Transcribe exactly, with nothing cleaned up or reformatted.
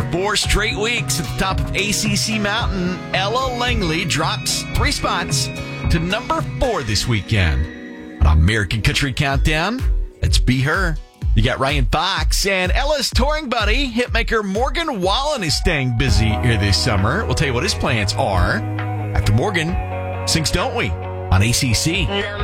four straight weeks at the top of A C C Mountain, Ella Langley drops three spots to number four this weekend. On American Country Countdown, let's be her. You got Ryan Fox and Ella's touring buddy, hitmaker Morgan Wallen is staying busy here this summer. We'll tell you what his plans are after Morgan sings Don't We on A C C.